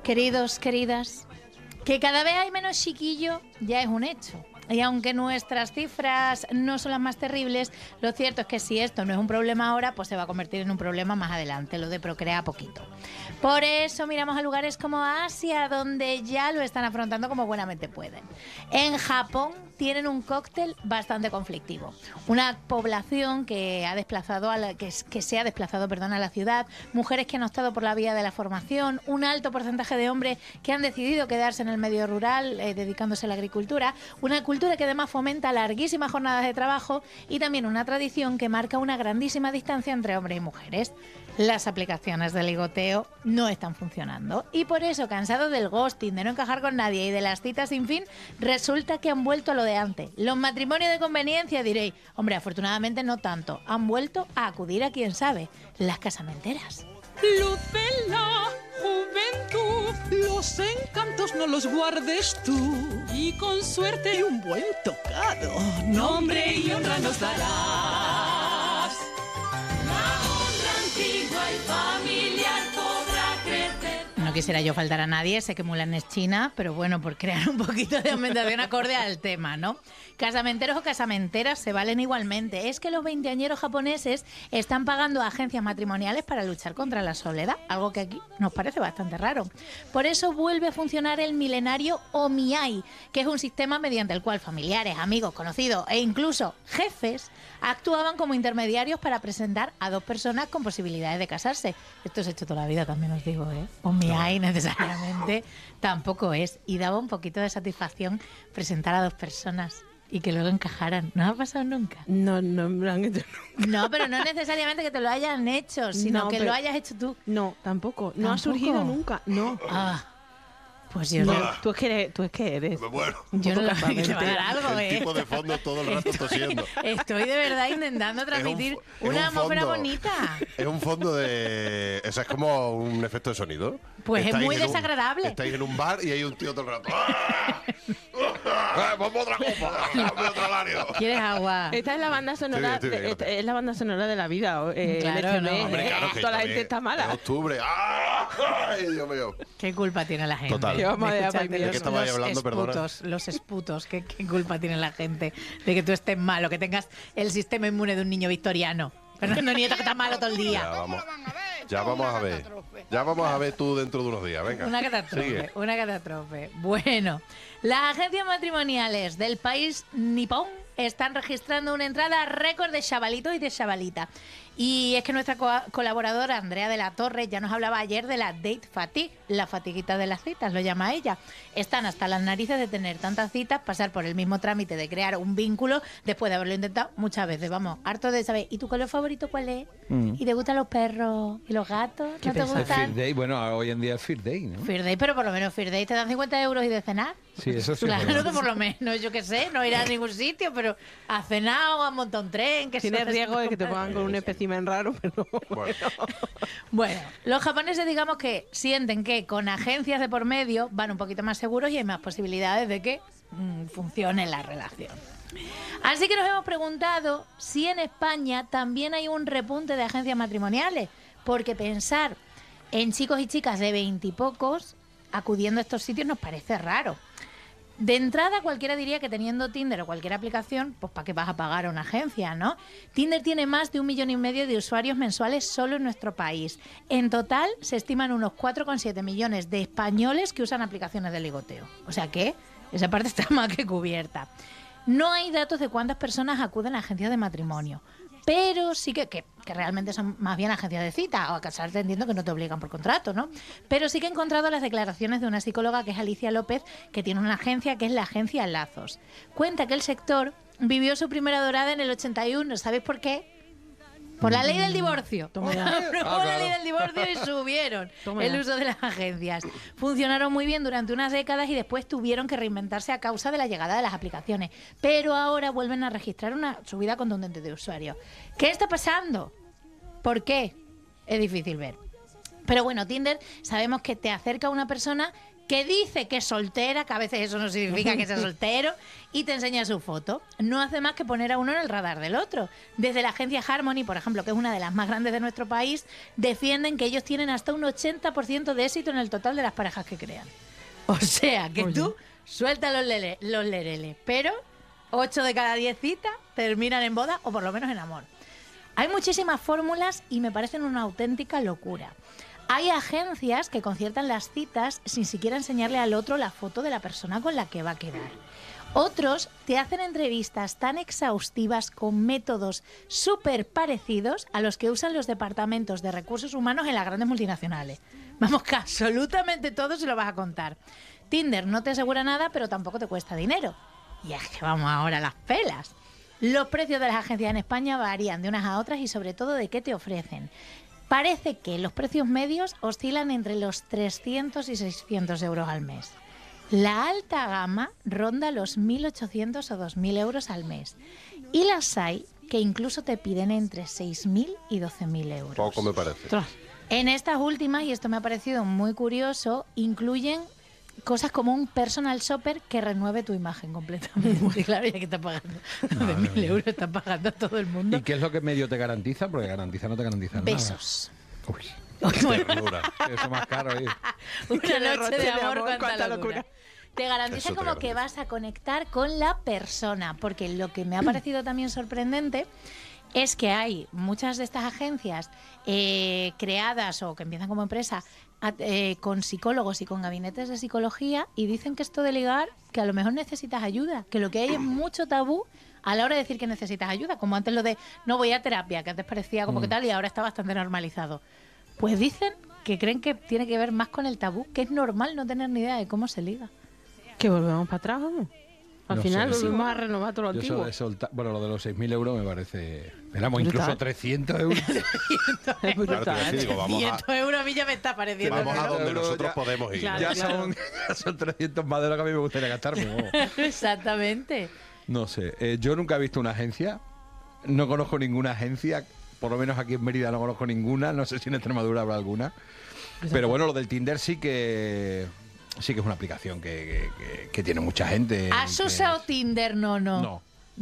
Queridos, queridas, que cada vez hay menos chiquillos ya es un hecho. Y aunque nuestras cifras no son las más terribles, lo cierto es que si esto no es un problema ahora, pues se va a convertir en un problema más adelante, lo de procrear poquito. Por eso miramos a lugares como Asia, donde ya lo están afrontando como buenamente pueden. En Japón tienen un cóctel bastante conflictivo. Una población que ha desplazado que se ha desplazado, a la ciudad, mujeres que han optado por la vía de la formación, un alto porcentaje de hombres que han decidido quedarse en el medio rural, dedicándose a la agricultura, una cultura que además fomenta larguísimas jornadas de trabajo y también una tradición que marca una grandísima distancia entre hombres y mujeres. Las aplicaciones de ligoteo no están funcionando y por eso, cansados del ghosting, de no encajar con nadie y de las citas sin fin, resulta que han vuelto a lo de antes. Los matrimonios de conveniencia, diréis, hombre, afortunadamente no tanto, han vuelto a acudir a quien sabe, las casamenteras. Luz de la juventud, los encantos no los guardes tú. Y con suerte y un buen tocado, nombre y honra nos darás. La honra antigua y familiar podrá crecer. No quisiera yo faltar a nadie, sé que Mulan es china, pero bueno, por crear un poquito de ambientación acorde al tema, ¿no? Casamenteros o casamenteras se valen igualmente. Es que los veinteañeros japoneses están pagando a agencias matrimoniales para luchar contra la soledad, algo que aquí nos parece bastante raro. Por eso vuelve a funcionar el milenario Omiai, que es un sistema mediante el cual familiares, amigos, conocidos e incluso jefes actuaban como intermediarios para presentar a dos personas con posibilidades de casarse. Esto es hecho toda la vida, también os digo, ¿eh? Omiai necesariamente tampoco es. Y daba un poquito de satisfacción presentar a dos personas y que luego encajaran. ¿No ha pasado nunca? No me lo han hecho nunca. No, pero no necesariamente que te lo hayan hecho, sino que lo hayas hecho tú. No, tampoco. No ¿Tampoco? ha surgido nunca. No. Pues yo no. Tú es que eres. Bueno, yo no lo voy a dar algo, el tipo de fondo todo el rato tosiendo. Estoy de verdad intentando transmitir una atmósfera bonita. Es un fondo de... Eso es como un efecto de sonido. Pues es muy desagradable. Estáis en un bar y hay un tío todo el rato. ¡Vamos otra copa! ¡Dame otro Lario! ¿Quieres agua? Esta es la banda sonora, es la banda sonora de la vida. Claro, no. Hombre, claro, que toda la gente está mala. En octubre. ¡Ay, Dios mío! ¿Qué culpa tiene la gente? Total. ¿De qué estabais hablando, perdona? Los esputos. ¿Qué culpa tiene la gente de que tú estés malo, que tengas el sistema inmune de un niño victoriano? Pero no, nieto, que estás malo todo el día. Ya vamos a ver. Ya vamos a ver tú dentro de unos días. Venga. Una catástrofe. Bueno, las agencias matrimoniales del país nipón están registrando una entrada récord de chavalitos y de chavalita. Y es que nuestra colaboradora Andrea de la Torre ya nos hablaba ayer de la date fatigue, la fatiguita de las citas, lo llama ella. Están hasta las narices de tener tantas citas, pasar por el mismo trámite de crear un vínculo después de haberlo intentado muchas veces. Vamos, harto de saber, ¿y tu color favorito cuál es? ¿Y te gustan los perros y los gatos? ¿No te gustan? First Day, bueno, hoy en día es First Day, ¿no? First Day, pero por lo menos First Day te dan 50 euros y de cenar. Sí, eso sí. Claro que por lo menos, yo qué sé, no irá a ningún sitio, pero a cenar o a montar un tren. Que tienes riesgo de que te pongan con un espécimen raro, pero bueno, los japoneses digamos que sienten que con agencias de por medio van un poquito más seguros y hay más posibilidades de que funcione la relación. Así que nos hemos preguntado si en España también hay un repunte de agencias matrimoniales, porque pensar en chicos y chicas de 20 y pocos acudiendo a estos sitios nos parece raro. De entrada, cualquiera diría que teniendo Tinder o cualquier aplicación, pues ¿para qué vas a pagar a una agencia, no? Tinder tiene más de 1,5 millones de usuarios mensuales solo en nuestro país. En total, se estiman unos 4,7 millones de españoles que usan aplicaciones de ligoteo. O sea que esa parte está más que cubierta. No hay datos de cuántas personas acuden a agencias de matrimonio, pero sí que realmente son más bien agencias de cita, o a casarte entiendo que no te obligan por contrato, ¿no? Pero sí que he encontrado las declaraciones de una psicóloga que es Alicia López, que tiene una agencia que es la agencia Lazos. Cuenta que el sector vivió su primera dorada en el 81, ¿sabéis por qué? Por la ley del divorcio. Por la ley del divorcio y subieron el uso de las agencias. Funcionaron muy bien durante unas décadas y después tuvieron que reinventarse a causa de la llegada de las aplicaciones. Pero ahora vuelven a registrar una subida contundente de usuarios. ¿Qué está pasando? ¿Por qué? Es difícil ver. Pero bueno, Tinder sabemos que te acerca a una persona que dice que es soltera, que a veces eso no significa que sea soltero, y te enseña su foto. No hace más que poner a uno en el radar del otro. Desde la agencia Harmony, por ejemplo, que es una de las más grandes de nuestro país, defienden que ellos tienen hasta un 80% de éxito en el total de las parejas que crean. O sea, que tú sueltas los lereles, pero 8 de cada 10 citas terminan en boda o por lo menos en amor. Hay muchísimas fórmulas y me parecen una auténtica locura. Hay agencias que conciertan las citas sin siquiera enseñarle al otro la foto de la persona con la que va a quedar. Otros te hacen entrevistas tan exhaustivas con métodos súper parecidos a los que usan los departamentos de recursos humanos en las grandes multinacionales. Vamos, que absolutamente todo se lo vas a contar. Tinder no te asegura nada, pero tampoco te cuesta dinero. Y es que vamos ahora a las pelas. Los precios de las agencias en España varían de unas a otras y sobre todo de qué te ofrecen. Parece que los precios medios oscilan entre los 300 y 600 euros al mes. La alta gama ronda los 1.800 o 2.000 euros al mes. Y las hay que incluso te piden entre 6.000 y 12.000 euros. Poco me parece. En estas últimas, y esto me ha parecido muy curioso, incluyen cosas como un personal shopper que renueve tu imagen completamente. Claro, ya que está pagando 9.000 euros, está pagando a todo el mundo. ¿Y qué es lo que medio te garantiza? Porque garantiza no te garantiza nada. Besos. Uy, Ternura. eso más caro ahí. Una noche de amor, cuánta cuánta locura. locura. Te garantiza Eso te como que garantiza. vas a conectar con la persona, porque lo que me ha parecido también sorprendente es que hay muchas de estas agencias creadas o que empiezan como empresa con psicólogos y con gabinetes de psicología y dicen que esto de ligar, que a lo mejor necesitas ayuda, que lo que hay es mucho tabú a la hora de decir que necesitas ayuda, como antes lo de no voy a terapia, que antes parecía como que tal y ahora está bastante normalizado. Pues dicen que creen que tiene que ver más con el tabú, que es normal no tener ni idea de cómo se liga. Que volvemos para atrás, vamos. Al No final sé, volvemos a renovar todo lo Yo antiguo. eso de soltar, bueno, lo de los 6.000 euros me parece... Éramos Brutal. incluso 300 euros. Es Claro, te iba a brutal. decir, digo, vamos 500 euros a mí ya me está pareciendo. a ¿no? donde Euros nosotros ya- podemos ir. Claro. ya, son 300 más de lo que a mí me gustaría gastarme. vamos. Exactamente. No sé, yo nunca he visto una agencia, no conozco ninguna agencia, por lo menos aquí en Mérida no conozco ninguna, no sé si en Extremadura habrá alguna. Pero bueno, lo del Tinder sí que es una aplicación que tiene mucha gente. ¿Has que- usado Tinder? No. No.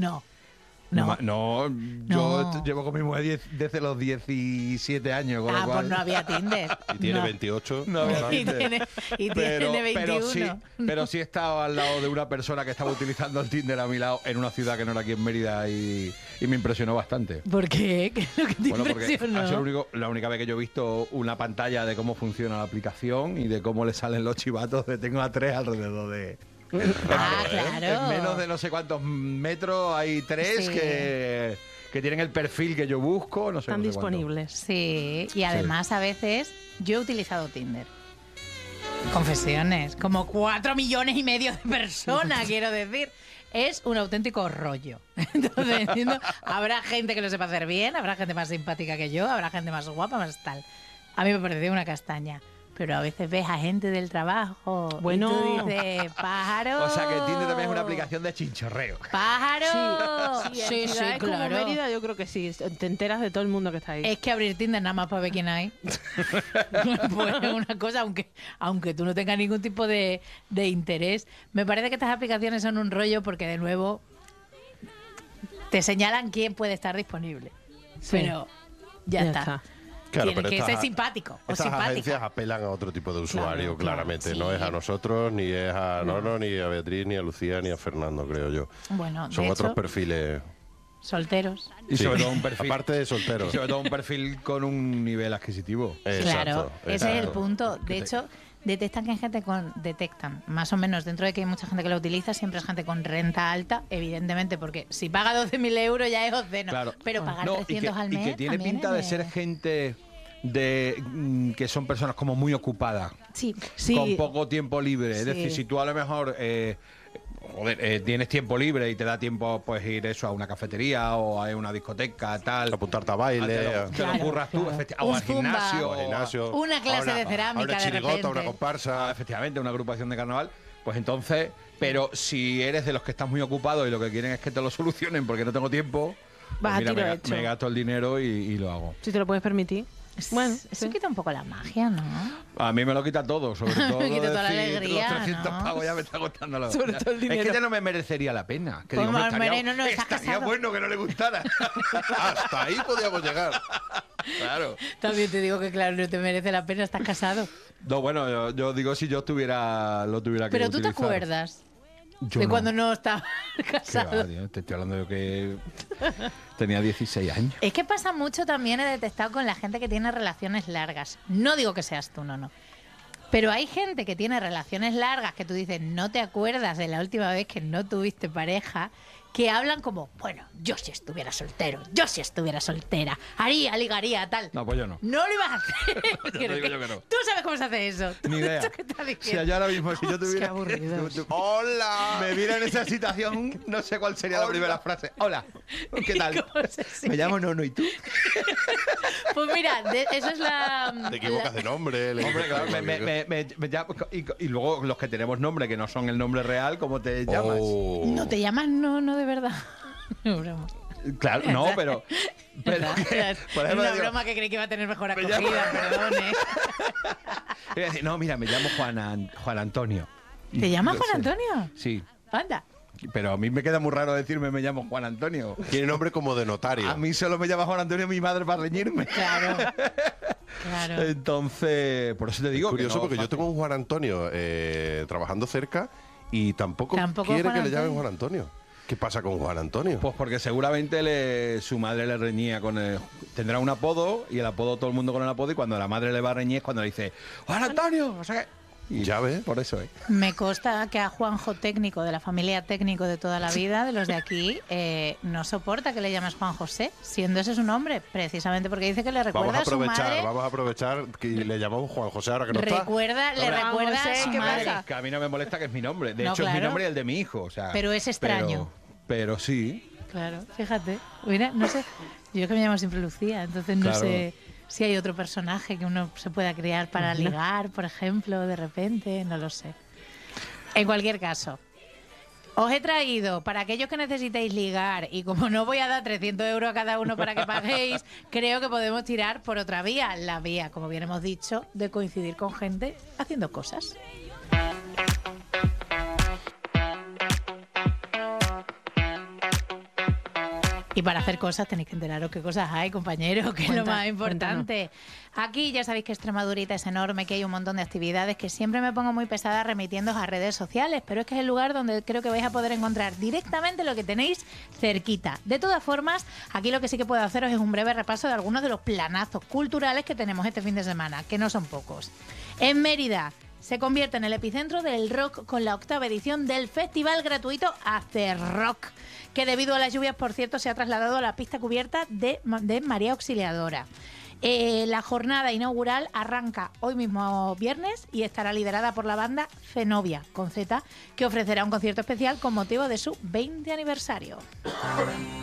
No. Yo llevo con mi mujer desde los 17 años, con lo Ah, cual... pues no había Tinder. Y tiene No. 28. No había ¿verdad? Y tiene, y tiene 21. Pero sí he estado al lado de una persona que estaba utilizando el Tinder a mi lado en una ciudad que no era aquí en Mérida y me impresionó bastante. ¿Por qué? ¿Qué es lo que te Bueno, porque impresionó? ha sido la única vez que yo he visto una pantalla de cómo funciona la aplicación y de cómo le salen los chivatos de tengo a 3 alrededor de... Ah, claro. En menos de no sé cuántos metros hay 3 Sí. que tienen el perfil que yo busco, no sé. Están no sé cuánto. disponibles. Sí, y además a veces yo he utilizado Tinder. Confesiones, como 4,5 millones de personas, quiero decir. Es un auténtico rollo. Entonces, entiendo, habrá gente que lo sepa hacer bien, habrá gente más simpática que yo, habrá gente más guapa, más tal. A mí me pareció una castaña. Pero a veces ves a gente del trabajo Bueno. y tú dices, pájaro. O sea que Tinder también es una aplicación de chinchorreo. ¡Pájaro! Sí, en ciudades como Mérida yo creo que sí. Te enteras de todo el mundo que está ahí. Es que abrir Tinder nada más para ver quién hay. Pues es una cosa, aunque tú no tengas ningún tipo de interés. Me parece que estas aplicaciones son un rollo porque, de nuevo, te señalan quién puede estar disponible. Sí. Pero ya está. Claro, Tienes pero que estas ser a- simpático o Estas simpática. agencias apelan a otro tipo de usuario, claro, claramente. sí. No es a nosotros, ni es a Nono, ni a Beatriz, ni a Lucía, ni a Fernando, creo yo. Bueno, Son de otros hecho, perfiles. solteros. Y Sí. sobre todo un perfil. Aparte de solteros. Y sobre todo un perfil con un nivel adquisitivo. Claro, ese es el exacto. punto. De hecho, detectan que hay gente detectan, más o menos, dentro de que hay mucha gente que lo utiliza, siempre es gente con renta alta, evidentemente, porque si paga 12.000 euros ya es obsceno. Claro. Pero pagar No, 300 al mes y que tiene también pinta de es- ser gente que son personas como muy ocupadas, Sí, con poco tiempo libre. Es Sí. decir, si tú a lo mejor tienes tiempo libre y te da tiempo pues ir eso a una cafetería o a una discoteca, tal. Apuntarte a baile, te a- lo Claro, curras tú, claro. o Un al zumba. gimnasio. o al gimnasio. Una clase a de cerámica, a una de chirigota, a una repente. comparsa. Efectivamente, una agrupación de carnaval. Pues entonces, pero si eres de los que estás muy ocupados y lo que quieren es que te lo solucionen porque no tengo tiempo, pues Vas a mira, tiro me hecho. gasto el dinero y lo hago. Si te lo puedes permitir. Bueno, Eso sí. quita un poco la magia, ¿no? A mí me lo quita todo, sobre todo Me quita lo de toda la decir, alegría, los 300 ¿no? pavos ya me está costando la Sobre todo el Es dinero. que ya no me merecería la pena. Que Pues digo, no, estaría, no, estás estaría casado. bueno que no le gustara. Hasta ahí podíamos llegar. Claro. También te digo que, claro, no te merece la pena, estás casado. No, bueno, yo digo si yo lo tuviera que Pero tú te utilizar. acuerdas Yo de no. cuando no estabas Qué va, casado. tío, te estoy hablando de que tenía 16 años. Es que pasa mucho también, he detectado con la gente que tiene relaciones largas. No digo que seas tú, no. Pero hay gente que tiene relaciones largas que tú dices, no te acuerdas de la última vez que no tuviste pareja, que hablan como, bueno, yo si estuviera soltero, yo si estuviera soltera, haría, ligaría, tal. No, pues yo no. No lo ibas a hacer. te digo yo que no. Tú sabes cómo se hace eso. Ni idea. ¿Esto qué estás O sea, diciendo? yo ahora mismo, si yo tuviera... Qué aburrido. ¡Hola! Me viera en esa situación, no sé cuál sería la primera frase. Hola, ¿qué tal? ¿Cómo se siente? Me llamo Nono, ¿y tú? Pues mira, eso es la... Te equivocas de nombre. le Hombre, equivocas claro, de me llamo- y luego los que tenemos nombre, que no son el nombre real, ¿cómo te llamas? Oh. No te llamas no de verdad. No, broma. Claro, no, pero que, por ejemplo, Una digo, broma que creí que iba a tener mejor Me acogida, llamo- perdón, ¿eh? iba a decir, no, mira, me llamo Juan Antonio. ¿Te llamas Sí. Juan Antonio? Sí, Anda. pero a mí me queda muy raro decirme me llamo Juan Antonio. Tiene nombre como de notario. A mí solo me llama Juan Antonio mi madre para reñirme. Claro. Claro. Entonces, por eso te digo Curioso que no, porque yo fácil. tengo un Juan Antonio trabajando cerca y tampoco ¿Tampoco quiere Juan que le llamen Antonio? Juan Antonio. ¿Qué pasa con Juan Antonio? Pues porque seguramente su madre le reñía con el... Tendrá un apodo y el apodo todo el mundo con el apodo y cuando la madre le va a reñir es cuando le dice Juan Antonio, o sea que... Y Ya ves. por eso, ¿eh? Me consta que a Juanjo Técnico, de la familia Técnico de toda la vida, de los de aquí, no soporta que le llames Juan José, siendo ese su nombre, precisamente porque dice que le recuerda Vamos a aprovechar que le llamamos Juan José ahora que no está. le Hombre, recuerda a José, su ¿qué madre. pasa? Que a mí no me molesta que es mi nombre. De No, hecho, es mi claro. nombre y el de mi hijo. O sea, Pero es extraño. Pero sí. Claro, fíjate. Mira, no sé. Yo que me llamo siempre Lucía, entonces no Claro. sé si hay otro personaje que uno se pueda crear para ligar, por ejemplo, de repente, no lo sé. En cualquier caso, os he traído, para aquellos que necesitéis ligar, y como no voy a dar 300 euros a cada uno para que paguéis, creo que podemos tirar por otra vía, la vía, como bien hemos dicho, de coincidir con gente haciendo cosas. Y para hacer cosas tenéis que enteraros qué cosas hay, compañeros, que es lo Cuenta, más importante. Aquí ya sabéis que Extremadurita es enorme, que hay un montón de actividades, que siempre me pongo muy pesada remitiéndoos a redes sociales, pero es que es el lugar donde creo que vais a poder encontrar directamente lo que tenéis cerquita. De todas formas, aquí lo que sí que puedo haceros es un breve repaso de algunos de los planazos culturales que tenemos este fin de semana, que no son pocos. En Mérida se convierte en el epicentro del rock con la 8ª edición del festival gratuito Hacer Rock, que debido a las lluvias, por cierto, se ha trasladado a la pista cubierta de María Auxiliadora. La jornada inaugural arranca hoy mismo viernes y estará liderada por la banda Zenobia, con Z, que ofrecerá un concierto especial con motivo de su 20 aniversario.